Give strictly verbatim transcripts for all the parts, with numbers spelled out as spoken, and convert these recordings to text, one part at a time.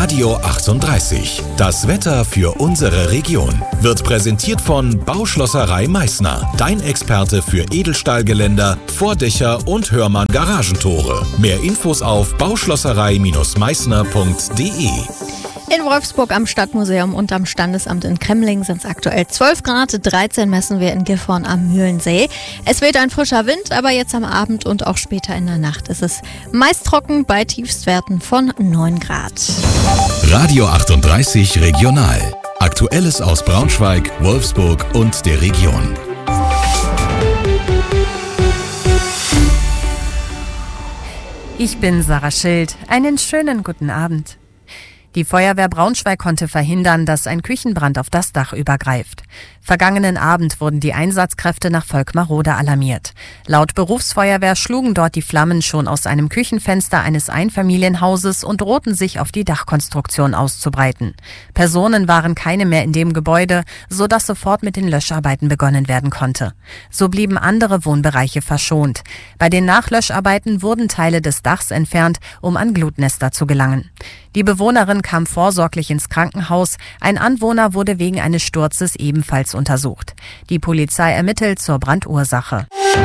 Radio achtunddreißig. Das Wetter für unsere Region wird präsentiert von Bauschlosserei Meißner. Dein Experte für Edelstahlgeländer, Vordächer und Hörmann-Garagentore. Mehr Infos auf bauschlosserei Meißner punkt de. In Wolfsburg am Stadtmuseum und am Standesamt in Kremling sind es aktuell zwölf Grad, dreizehn messen wir in Gifhorn am Mühlensee. Es weht ein frischer Wind, aber jetzt am Abend und auch später in der Nacht ist es meist trocken bei Tiefstwerten von neun Grad. Radio achtunddreißig Regional. Aktuelles aus Braunschweig, Wolfsburg und der Region. Ich bin Sarah Schild. Einen schönen guten Abend. Die Feuerwehr Braunschweig konnte verhindern, dass ein Küchenbrand auf das Dach übergreift. Vergangenen Abend wurden die Einsatzkräfte nach Volkmarode alarmiert. Laut Berufsfeuerwehr schlugen dort die Flammen schon aus einem Küchenfenster eines Einfamilienhauses und drohten sich auf die Dachkonstruktion auszubreiten. Personen waren keine mehr in dem Gebäude, sodass sofort mit den Löscharbeiten begonnen werden konnte. So blieben andere Wohnbereiche verschont. Bei den Nachlöscharbeiten wurden Teile des Dachs entfernt, um an Glutnester zu gelangen. Die Bewohnerin kam vorsorglich ins Krankenhaus. Ein Anwohner wurde wegen eines Sturzes ebenfalls untersucht. Die Polizei ermittelt zur Brandursache.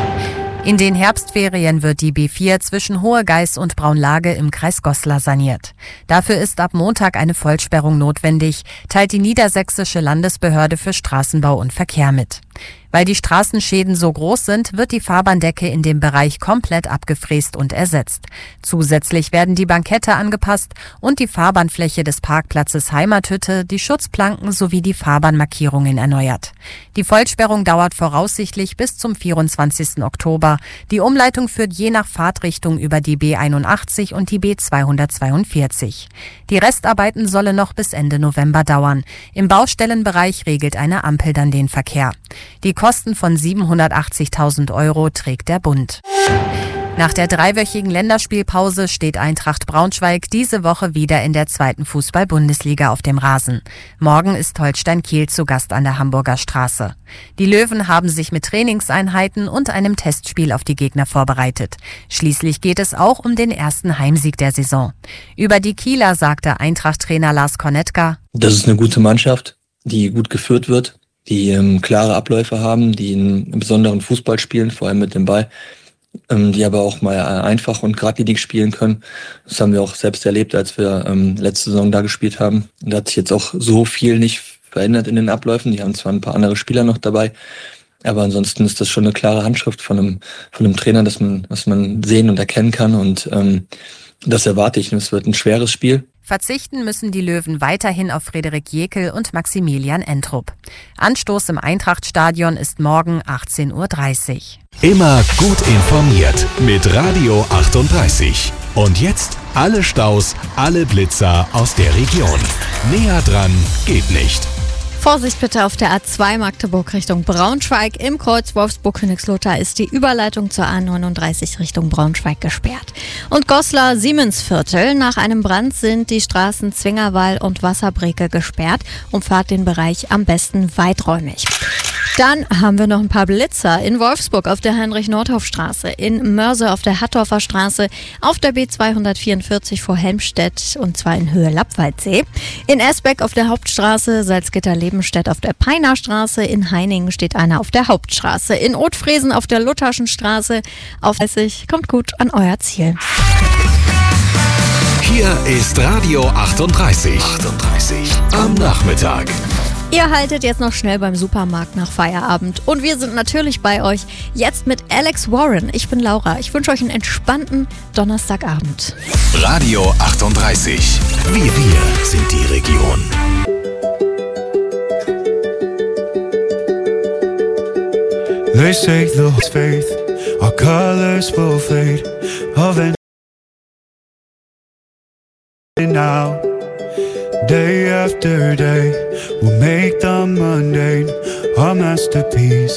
In den Herbstferien wird die B vier zwischen Hohe Geiß und Braunlage im Kreis Goslar saniert. Dafür ist ab Montag eine Vollsperrung notwendig, teilt die Niedersächsische Landesbehörde für Straßenbau und Verkehr mit. Weil die Straßenschäden so groß sind, wird die Fahrbahndecke in dem Bereich komplett abgefräst und ersetzt. Zusätzlich werden die Bankette angepasst und die Fahrbahnfläche des Parkplatzes Heimathütte, die Schutzplanken sowie die Fahrbahnmarkierungen erneuert. Die Vollsperrung dauert voraussichtlich bis zum vierundzwanzigsten Oktober. Die Umleitung führt je nach Fahrtrichtung über die B einundachtzig und die B zweihundertzweiundvierzig. Die Restarbeiten sollen noch bis Ende November dauern. Im Baustellenbereich regelt eine Ampel dann den Verkehr. Die Kosten von siebenhundertachtzigtausend Euro trägt der Bund. Nach der dreiwöchigen Länderspielpause steht Eintracht Braunschweig diese Woche wieder in der zweiten Fußball-Bundesliga auf dem Rasen. Morgen ist Holstein Kiel zu Gast an der Hamburger Straße. Die Löwen haben sich mit Trainingseinheiten und einem Testspiel auf die Gegner vorbereitet. Schließlich geht es auch um den ersten Heimsieg der Saison. Über die Kieler sagte Eintracht-Trainer Lars Kornetka: Das ist eine gute Mannschaft, die gut geführt wird, die ähm, klare Abläufe haben, die einen besonderen Fußball spielen, vor allem mit dem Ball, ähm, die aber auch mal einfach und geradlinig spielen können. Das haben wir auch selbst erlebt, als wir ähm, letzte Saison da gespielt haben. Und da hat sich jetzt auch so viel nicht verändert in den Abläufen. Die haben zwar ein paar andere Spieler noch dabei, aber ansonsten ist das schon eine klare Handschrift von einem, von einem Trainer, dass man, dass man sehen und erkennen kann, und ähm, das erwarte ich. Es wird ein schweres Spiel. Verzichten müssen die Löwen weiterhin auf Frederik Jekel und Maximilian Entrup. Anstoß im Eintrachtstadion ist morgen achtzehn Uhr dreißig. Immer gut informiert mit Radio achtunddreißig. Und jetzt alle Staus, alle Blitzer aus der Region. Näher dran geht nicht. Vorsicht bitte auf der A zwei Magdeburg Richtung Braunschweig. Im Kreuz Wolfsburg-Königslutter ist die Überleitung zur A neununddreißig Richtung Braunschweig gesperrt. Und Goslar-Siemensviertel. Nach einem Brand sind die Straßen Zwingerwall und Wasserbreke gesperrt. Umfahrt den Bereich am besten weiträumig. Dann haben wir noch ein paar Blitzer in Wolfsburg auf der Heinrich-Nordhoff-Straße, in Mörse auf der Hattorfer Straße, auf der B zweihundertvierundvierzig vor Helmstedt, und zwar in Höhe Lappwaldsee, in Esbeck auf der Hauptstraße, Salzgitter-Lebenstedt auf der Peiner Straße, in Heiningen steht einer auf der Hauptstraße, in Othfriesen auf der Lutherschen Straße, auf dreißig. Kommt gut an euer Ziel. Hier ist Radio achtunddreißig. achtunddreißig am Nachmittag. Ihr haltet jetzt noch schnell beim Supermarkt nach Feierabend. Und wir sind natürlich bei euch jetzt mit Alex Warren. Ich bin Laura. Ich wünsche euch einen entspannten Donnerstagabend. Radio achtunddreißig. Wir, wir sind die Region. They say the faith, our colors will fade. Now, day after day, we'll make the mundane our masterpiece.